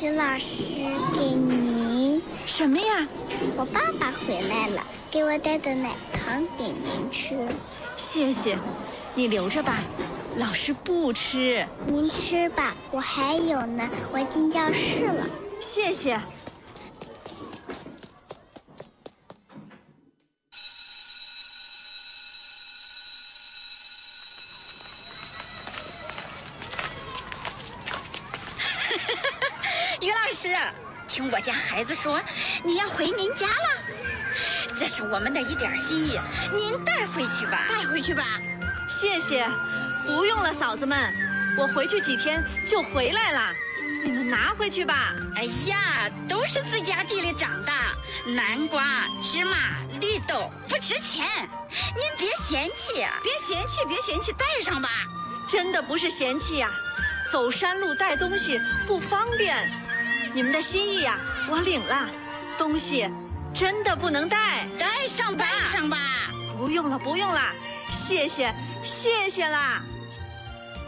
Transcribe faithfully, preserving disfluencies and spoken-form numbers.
徐老师，给您。 什么呀？ 我爸爸回来了，给我带的奶糖给您吃。 谢谢，你留着吧，老师不吃。 您吃吧，我还有呢，我进教室了。 谢谢。 于老师，听我家孩子说你要回您家了，这是我们的一点心意，您带回去吧。 带回去吧。 谢谢，不用了，嫂子们，我回去几天就回来了，你们拿回去吧。 哎呀，都是自家地里长的，南瓜、芝麻、绿豆不值钱，您别嫌弃呀。 别嫌弃，别嫌弃，带上吧。 真的不是嫌弃呀，走山路带东西不方便。你们的心意呀，我领了，东西真的不能带。 带上吧， 带上吧。 不用了，不用了，谢谢，谢谢啦。